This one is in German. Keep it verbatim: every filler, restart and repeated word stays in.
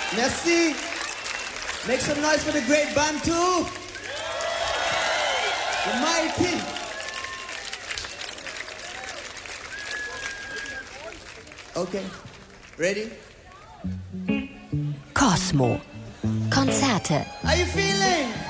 Merci. Make some noise for the great band too. The mighty. Okay. Ready? Cosmo. Konzerte. How you feeling?